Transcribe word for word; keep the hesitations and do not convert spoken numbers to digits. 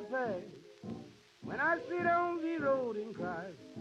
past when I sit on the road and cry.